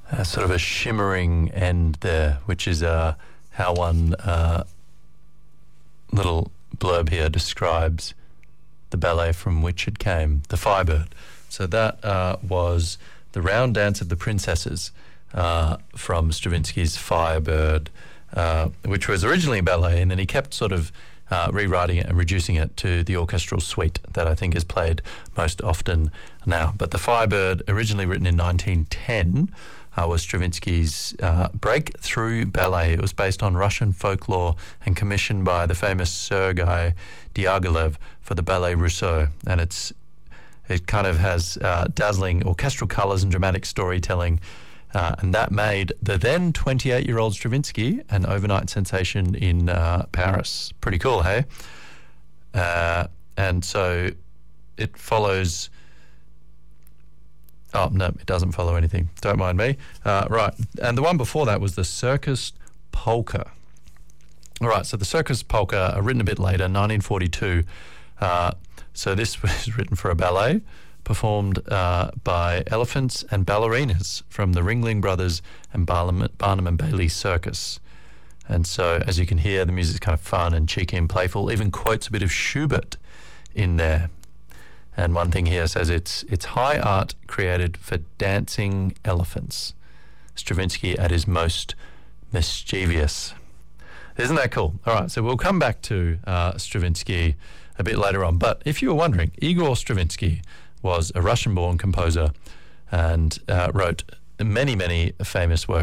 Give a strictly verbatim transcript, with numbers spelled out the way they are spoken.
uh, sort of a shimmering end there, which is uh, how one uh, little blurb here describes the ballet from which it came, the Firebird. So that uh, was the Round Dance of the Princesses uh, from Stravinsky's Firebird, uh, which was originally a ballet, and then he kept sort of uh, rewriting it and reducing it to the orchestral suite that I think is played most often now. But the Firebird, originally written in nineteen ten, Uh, was Stravinsky's uh, breakthrough ballet. It was based on Russian folklore and commissioned by the famous Sergei Diaghilev for the Ballet Russe. And it's it kind of has uh, dazzling orchestral colours and dramatic storytelling. Uh, and that made the then twenty-eight-year-old Stravinsky an overnight sensation in uh, Paris. Pretty cool, hey? Uh, and so it follows... Oh, no, it doesn't follow anything. Don't mind me. Uh, right. And the one before that was the Circus Polka. All right, so the Circus Polka, uh, written a bit later, nineteen forty-two. Uh, so this was written for a ballet, performed uh, by elephants and ballerinas from the Ringling Brothers and Barnum, Barnum and Bailey Circus. And so, as you can hear, the music's kind of fun and cheeky and playful, even quotes a bit of Schubert in there. And one thing here says it's it's high art created for dancing elephants. Stravinsky at his most mischievous. Isn't that cool? All right, so we'll come back to uh, Stravinsky a bit later on. But if you were wondering, Igor Stravinsky was a Russian-born composer and uh, wrote many, many famous works.